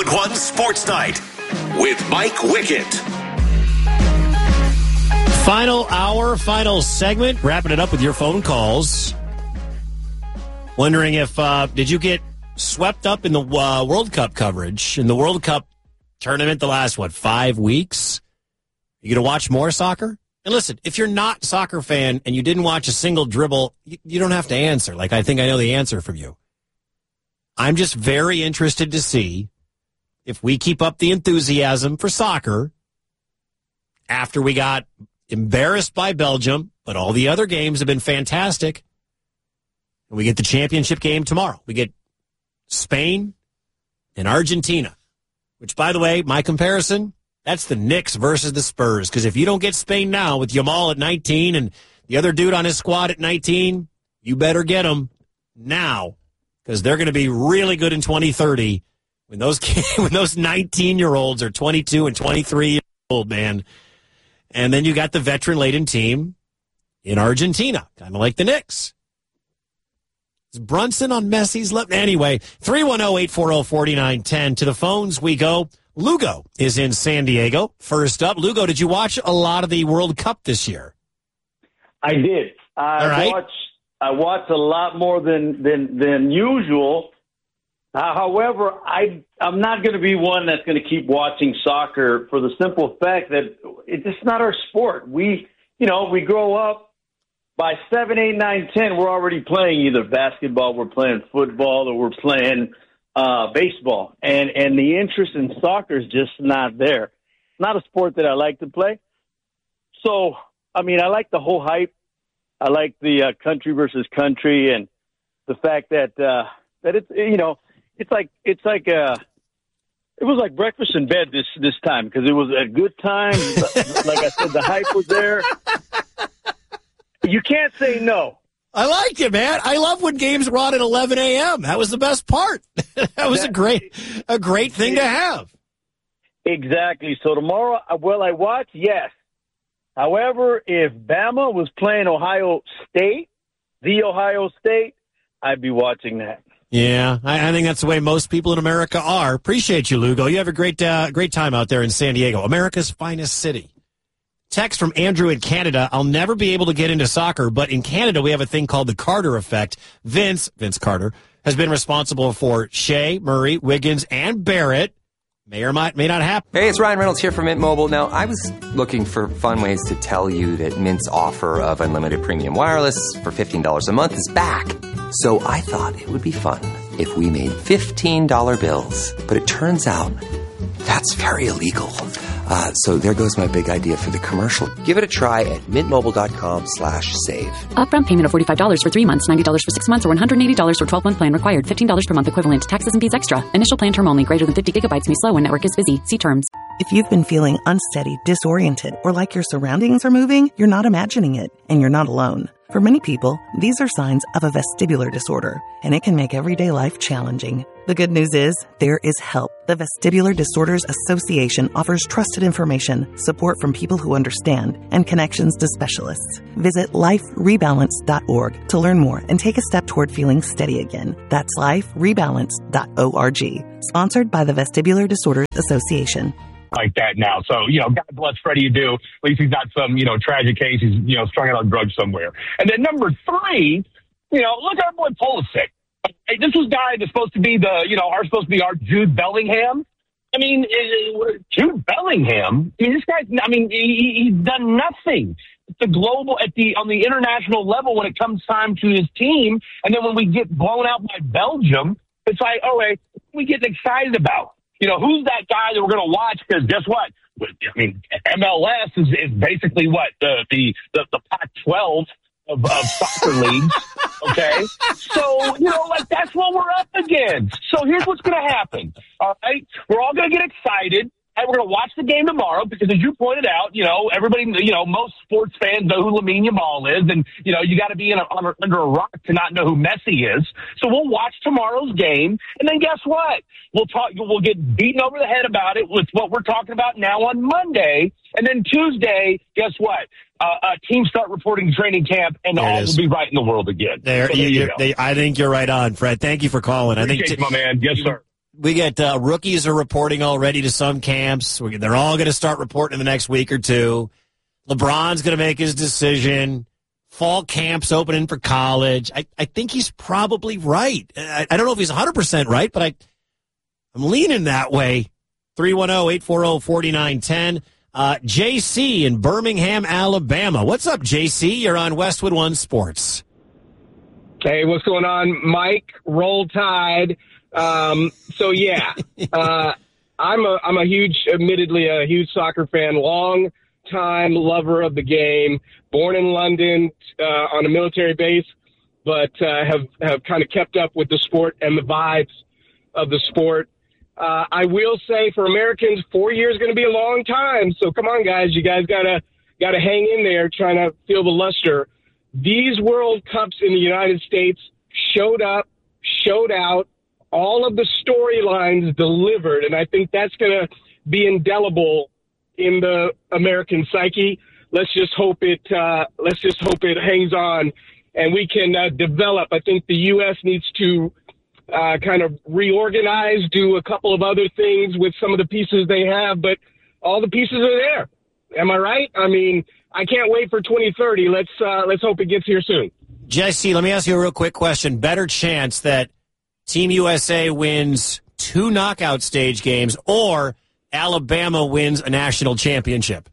1051 Sports Night with Mike Wickett. Final hour, final segment. Wrapping it up with your phone calls. Wondering if, did you get swept up in the World Cup coverage? In the World Cup tournament the last, 5 weeks? You going to watch more soccer? And listen, if you're not a soccer fan and you didn't watch a single dribble, you don't have to answer. I think I know the answer from you. I'm just very interested to see if we keep up the enthusiasm for soccer after we got embarrassed by Belgium, but all the other games have been fantastic. And we get the championship game tomorrow. We get Spain and Argentina, which, by the way, my comparison, that's the Knicks versus the Spurs. Because if you don't get Spain now with Yamal at 19 and the other dude on his squad at 19, you better get them now because they're going to be really good in 2030 when those 19-year-olds are 22 and 23 years old, man. And then you got the veteran-laden team in Argentina, kind of like the Knicks. Is Brunson on Messi's left? Anyway, 310-840-4910. To the phones we go. Lugo is in San Diego. First up, Lugo, did you watch a lot of the World Cup this year? I did. I watched a lot more than usual. However, I'm not going to be one that's going to keep watching soccer for the simple fact that it's just not our sport. We grow up by 7, 8, 9, 10, we're already playing either basketball, we're playing football, or we're playing baseball. And the interest in soccer is just not there. It's not a sport that I like to play. So, I like the whole hype. I like the country versus country and the fact that it's, it was like breakfast in bed this time because it was a good time. Like I said, the hype was there. You can't say no. I like it, man. I love when games were on at 11 a.m. That was the best part. That was a great thing to have. Exactly. So tomorrow, will I watch? Yes. However, if Bama was playing Ohio State, I'd be watching that. Yeah, I think that's the way most people in America are. Appreciate you, Lugo. You have a great time out there in San Diego, America's finest city. Text from Andrew in Canada. I'll never be able to get into soccer, but in Canada we have a thing called the Carter effect. Vince Carter, has been responsible for Shea, Murray, Wiggins, and Barrett. May or may not happen. Hey, it's Ryan Reynolds here from Mint Mobile. Now, I was looking for fun ways to tell you that Mint's offer of unlimited premium wireless for $15 a month is back. So I thought it would be fun if we made $15 bills. But it turns out that's very illegal. So there goes my big idea for the commercial. Give it a try at mintmobile.com/save. Upfront payment of $45 for 3 months, $90 for 6 months, or $180 for 12-month plan required. $15 per month equivalent. Taxes and fees extra. Initial plan term only. Greater than 50 gigabytes may slow when network is busy. See terms. If you've been feeling unsteady, disoriented, or like your surroundings are moving, you're not imagining it, and you're not alone. For many people, these are signs of a vestibular disorder, and it can make everyday life challenging. The good news is, there is help. The Vestibular Disorders Association offers trusted information, support from people who understand, and connections to specialists. Visit liferebalance.org to learn more and take a step toward feeling steady again. That's liferebalance.org. Sponsored by the Vestibular Disorders Association. Like that now. So, God bless Freddie Adu. At least he's not some, tragic case. He's, strung out on drugs somewhere. And then number 3, look at our boy Pulisic. This was guy that's supposed to be our Jude Bellingham. Jude Bellingham? This guy's, he's done nothing. On the international level when it comes time to his team. And then when we get blown out by Belgium, it's like, oh, wait, what are we getting excited about? Who's that guy that we're going to watch? Because guess what? MLS is basically what? The Pac-12 of soccer leagues. Okay? So, that's what we're up against. So here's what's going to happen. All right? We're all going to get excited. And we're going to watch the game tomorrow because, as you pointed out, everybody, most sports fans know who Lamine Yamal is. And, you got to be under a rock to not know who Messi is. So we'll watch tomorrow's game. And then guess what? We'll get beaten over the head about it with what we're talking about now on Monday. And then Tuesday, guess what? Teams start reporting training camp and all will be right in the world again. I think you're right on, Fred. Thank you for calling. Appreciate you, my man. Yes, sir. We get rookies are reporting already to some camps. They're all going to start reporting in the next week or two. LeBron's going to make his decision. Fall camps opening for college. I think he's probably right. I don't know if he's 100% right, but I'm leaning that way. 310-840-4910. JC in Birmingham, Alabama. What's up, JC? You're on Westwood One Sports. Hey, what's going on, Mike? Roll Tide. I'm a huge soccer fan, long time lover of the game, born in London on a military base, but have kind of kept up with the sport and the vibes of the sport. I will say for Americans, 4 years is going to be a long time. So come on, guys, you guys gotta hang in there, trying to feel the luster. These World Cups in the United States showed up, showed out, all of the storylines delivered, and I think that's going to be indelible in the American psyche. Let's just hope it hangs on, and we can develop. I think the U.S. needs to kind of reorganize, do a couple of other things with some of the pieces they have, but all the pieces are there. Am I right? I mean, I can't wait for 2030. Let's hope it gets here soon. Jesse, let me ask you a real quick question. Better chance that Team USA wins 2 knockout stage games or Alabama wins a national championship?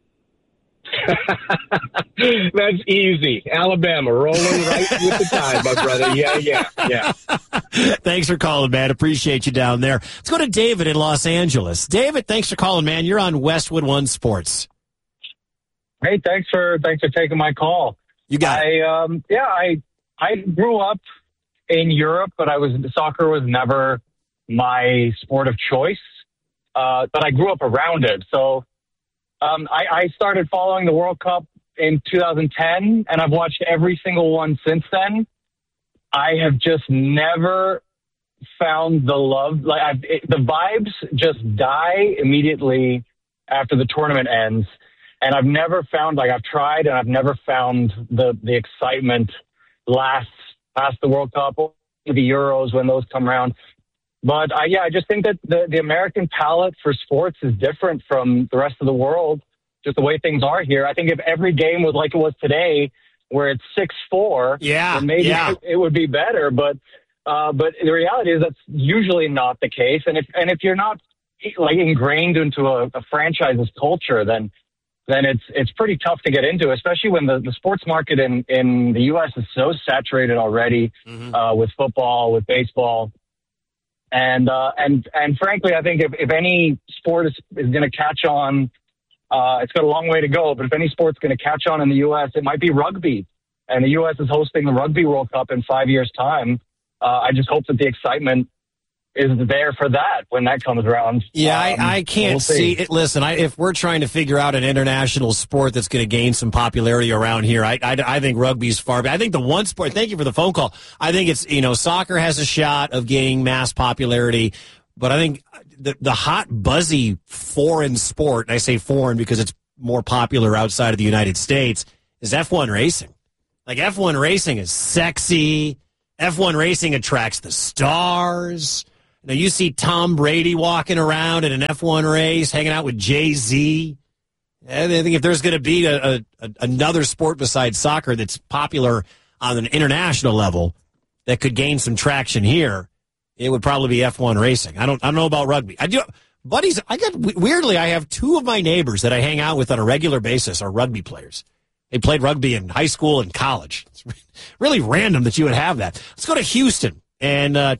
That's easy. Alabama rolling right with the tide, my brother. Yeah. Thanks for calling, man. Appreciate you down there. Let's go to David in Los Angeles. David, thanks for calling, man. You're on Westwood One Sports. Hey, thanks for taking my call. You got it. I grew up in Europe, but soccer was never my sport of choice. But I grew up around it. So I started following the World Cup in 2010, and I've watched every single one since then. I have just never found the love. The vibes just die immediately after the tournament ends. And I've never found, I've tried, and I've never found the excitement last past the World Cup or the Euros when those come around. But I just think that the American palate for sports is different from the rest of the world, just the way things are here. I think if every game was like it was today, where it's 6-4, then maybe it would be better. But the reality is that's usually not the case. And if you're not ingrained into a franchise's culture, then it's pretty tough to get into, especially when the sports market in the U.S. is so saturated already with football, with baseball. And frankly, I think if any sport is going to catch on, it's got a long way to go, but if any sport's going to catch on in the U.S., it might be rugby. And the U.S. is hosting the Rugby World Cup in 5 years' time. I just hope that the excitement is there for that when that comes around. Yeah, I can't see it. Listen, if we're trying to figure out an international sport that's going to gain some popularity around here, I think rugby's far better. I think the one sport, thank you for the phone call, I think it's, soccer has a shot of gaining mass popularity, but I think the hot, buzzy foreign sport, and I say foreign because it's more popular outside of the United States, is F1 racing. F1 racing is sexy. F1 racing attracts the stars. Now, you see Tom Brady walking around in an F1 race, hanging out with Jay-Z. I think if there's going to be another sport besides soccer that's popular on an international level that could gain some traction here, it would probably be F1 racing. I don't know about rugby. Weirdly, I have 2 of my neighbors that I hang out with on a regular basis are rugby players. They played rugby in high school and college. It's really random that you would have that. Let's go to Houston and